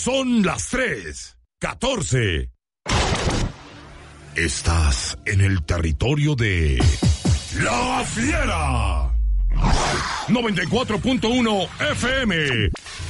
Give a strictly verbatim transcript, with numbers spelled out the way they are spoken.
Son las tres, catorce. Estás en el territorio de La Fiera. noventa y cuatro punto uno F M.